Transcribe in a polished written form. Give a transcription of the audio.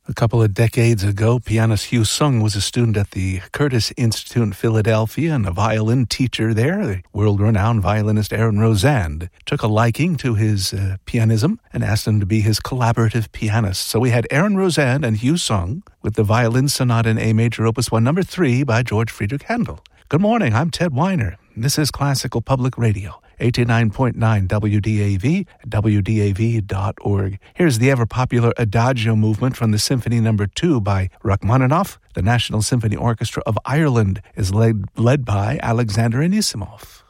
A couple of decades ago, pianist Hugh Sung was a student at the Curtis Institute in Philadelphia and a violin teacher there. The world-renowned violinist Aaron Rosan took a liking to his pianism and asked him to be his collaborative pianist. So we had Aaron Rosan and Hugh Sung with the Violin Sonata in A Major, Opus 1, number 3 by George Friedrich Handel. Good morning, I'm Ted Weiner. This is Classical Public Radio. 89.9 WDAV at WDAV.org. Here's the ever-popular Adagio movement from the Symphony No. 2 by Rachmaninoff. The National Symphony Orchestra of Ireland is led by Alexander Anisimov.